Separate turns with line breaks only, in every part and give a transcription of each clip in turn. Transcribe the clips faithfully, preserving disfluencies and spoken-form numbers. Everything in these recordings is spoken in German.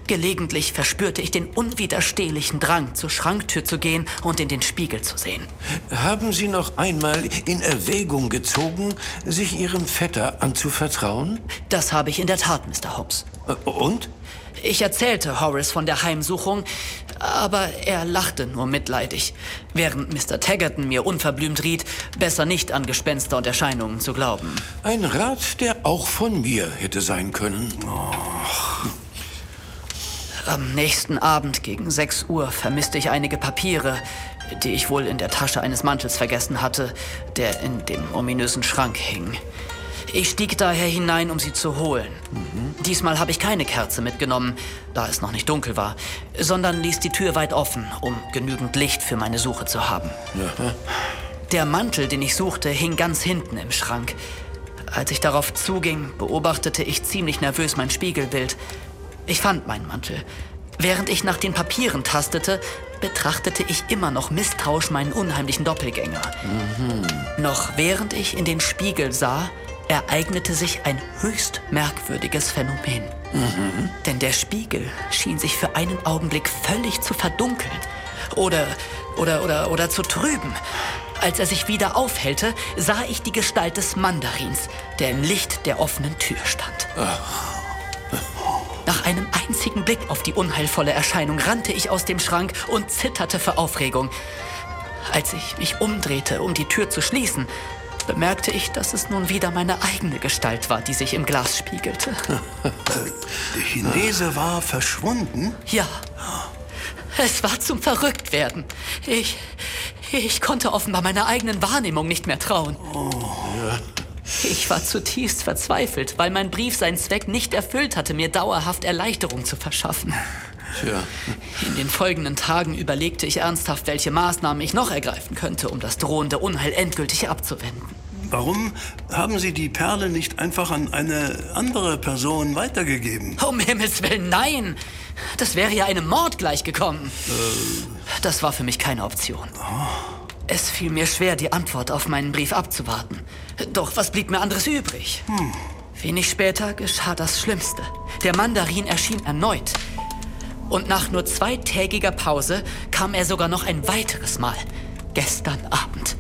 Gelegentlich verspürte ich den unwiderstehlichen Drang, zur Schranktür zu gehen und in den Spiegel zu sehen.
Haben Sie noch einmal in Erwägung gezogen, sich Ihrem Vetter anzuvertrauen?
Das habe ich in der Tat, Mister Hobbs.
Und?
Ich erzählte Horace von der Heimsuchung, aber er lachte nur mitleidig, während Mister Taggerton mir unverblümt riet, besser nicht an Gespenster und Erscheinungen zu glauben.
Ein Rat, der auch von mir hätte sein können. Oh.
Am nächsten Abend gegen sechs Uhr vermisste ich einige Papiere, die ich wohl in der Tasche eines Mantels vergessen hatte, der in dem ominösen Schrank hing. Ich stieg daher hinein, um sie zu holen. Mhm. Diesmal habe ich keine Kerze mitgenommen, da es noch nicht dunkel war, sondern ließ die Tür weit offen, um genügend Licht für meine Suche zu haben. Ja. Der Mantel, den ich suchte, hing ganz hinten im Schrank. Als ich darauf zuging, beobachtete ich ziemlich nervös mein Spiegelbild. Ich fand meinen Mantel. Während ich nach den Papieren tastete, betrachtete ich immer noch misstrauisch meinen unheimlichen Doppelgänger. Mhm. Noch während ich in den Spiegel sah, ereignete sich ein höchst merkwürdiges Phänomen. Mhm. Denn der Spiegel schien sich für einen Augenblick völlig zu verdunkeln. Oder, oder, oder, oder zu trüben. Als er sich wieder aufhellte, sah ich die Gestalt des Mandarins, der im Licht der offenen Tür stand. Ach. Nach einem einzigen Blick auf die unheilvolle Erscheinung rannte ich aus dem Schrank und zitterte vor Aufregung. Als ich mich umdrehte, um die Tür zu schließen, bemerkte ich, dass es nun wieder meine eigene Gestalt war, die sich im Glas spiegelte.
Der Chinese war verschwunden?
Ja. Es war zum Verrücktwerden. Ich, ich konnte offenbar meiner eigenen Wahrnehmung nicht mehr trauen. Oh. Ja. Ich war zutiefst verzweifelt, weil mein Brief seinen Zweck nicht erfüllt hatte, mir dauerhaft Erleichterung zu verschaffen. Ja. In den folgenden Tagen überlegte ich ernsthaft, welche Maßnahmen ich noch ergreifen könnte, um das drohende Unheil endgültig abzuwenden.
Warum haben Sie die Perle nicht einfach an eine andere Person weitergegeben?
Um Himmels Willen, nein! Das wäre ja einem Mord gleichgekommen. Äh. Das war für mich keine Option. Oh. Es fiel mir schwer, die Antwort auf meinen Brief abzuwarten. Doch was blieb mir anderes übrig? Hm. Wenig später geschah das Schlimmste. Der Mandarin erschien erneut. Und nach nur zweitägiger Pause kam er sogar noch ein weiteres Mal. Gestern Abend.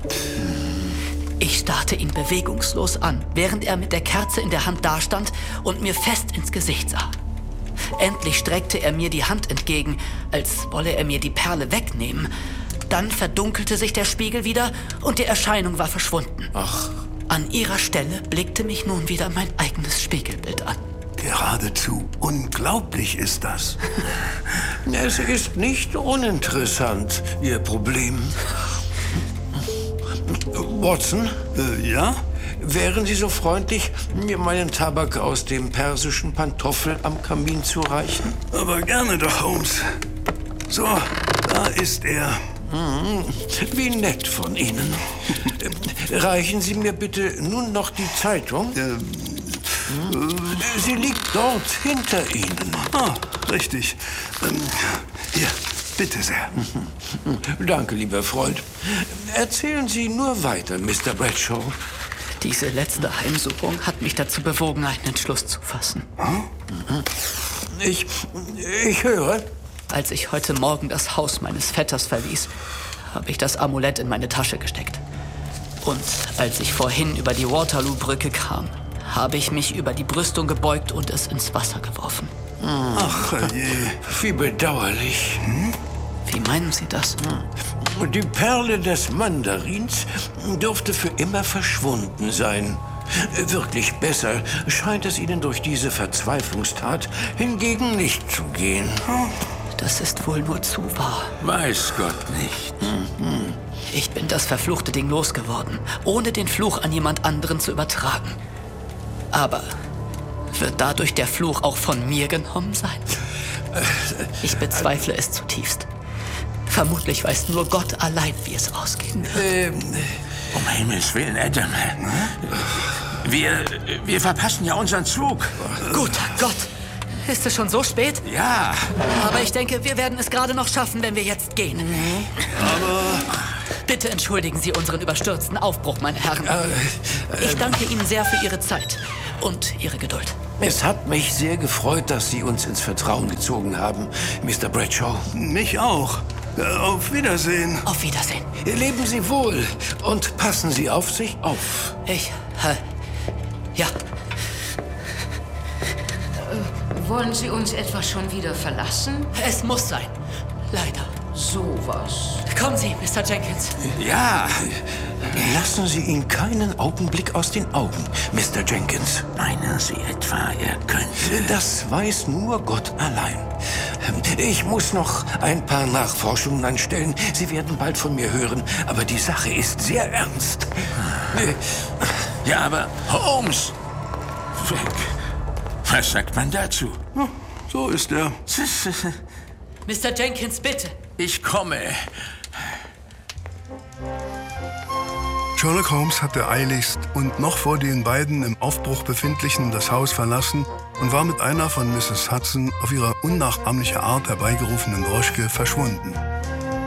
Ich starrte ihn bewegungslos an, während er mit der Kerze in der Hand dastand und mir fest ins Gesicht sah. Endlich streckte er mir die Hand entgegen, als wolle er mir die Perle wegnehmen. Dann verdunkelte sich der Spiegel wieder und die Erscheinung war verschwunden. Ach. An ihrer Stelle blickte mich nun wieder mein eigenes Spiegelbild an.
Geradezu unglaublich ist das.
Es ist nicht uninteressant, Ihr Problem. Watson?
Äh, ja?
Wären Sie so freundlich, mir meinen Tabak aus dem persischen Pantoffel am Kamin zu reichen?
Aber gerne doch, Holmes. So, da ist er.
Hm, wie nett von Ihnen. Reichen Sie mir bitte nun noch die Zeitung.
Ähm,
hm? Sie liegt dort hinter Ihnen.
Ah, richtig. Ähm, hier, bitte sehr.
Danke, lieber Freund. Erzählen Sie nur weiter, Mister Bradshaw.
Diese letzte Heimsuchung hat mich dazu bewogen, einen Entschluss zu fassen.
Hm?
Ich, ich höre.
Als ich heute Morgen das Haus meines Vetters verließ, habe ich das Amulett in meine Tasche gesteckt. Und als ich vorhin über die Waterloo-Brücke kam, habe ich mich über die Brüstung gebeugt und es ins Wasser geworfen.
Ach je,
wie bedauerlich.
Hm?
Wie meinen Sie das?
Die Perle des Mandarins dürfte für immer verschwunden sein. Wirklich besser scheint es Ihnen durch diese Verzweiflungstat hingegen nicht zu gehen.
Das ist wohl nur zu wahr.
Weiß Gott nicht.
Mhm. Ich bin das verfluchte Ding losgeworden, ohne den Fluch an jemand anderen zu übertragen. Aber wird dadurch der Fluch auch von mir genommen sein? Ich bezweifle es zutiefst. Vermutlich weiß nur Gott allein, wie es ausgehen wird.
Ähm, um Himmels Willen, Adam. Wir, wir verpassen ja unseren Zug.
Guter Gott! Ist es schon so spät?
Ja.
Aber ich denke, wir werden es gerade noch schaffen, wenn wir jetzt gehen.
Mhm. Aber...
Bitte entschuldigen Sie unseren überstürzten Aufbruch, meine Herren.
Äh, äh,
ich danke Ihnen sehr für Ihre Zeit und Ihre Geduld.
Es hat mich sehr gefreut, dass Sie uns ins Vertrauen gezogen haben, Mister Bradshaw.
Mich auch. Äh, Auf Wiedersehen.
Auf Wiedersehen.
Leben Sie wohl und passen Sie auf sich auf.
Ich, äh, ja.
Wollen Sie uns etwa schon wieder verlassen?
Es muss sein. Leider.
Sowas.
Kommen Sie, Mister Jenkins.
Ja,
Lassen Sie ihn keinen Augenblick aus den Augen, Mister Jenkins.
meinen Sie etwa, er könnte...
Das weiß nur Gott allein. Ich muss noch ein paar Nachforschungen anstellen. Sie werden bald von mir hören, aber die Sache ist sehr ernst.
Ja, aber Holmes! Weg. Was sagt man dazu?
Ja, so ist er.
Mister Jenkins, bitte.
Ich komme.
Sherlock Holmes hatte eiligst und noch vor den beiden im Aufbruch befindlichen das Haus verlassen und war mit einer von Misses Hudson auf ihre unnachahmliche Art herbeigerufenen Droschke verschwunden.